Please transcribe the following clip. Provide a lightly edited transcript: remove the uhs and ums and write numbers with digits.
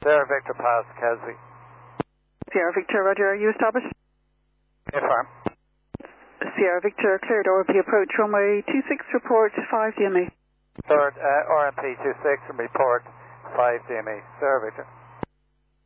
Sierra Victor past Kelsey. Sierra Victor, Roger, are you established? Affirm. Sierra Victor, cleared RMP approach runway 26, report 5 DME. Third, RMP 26 and report 5 DME. Sierra Victor.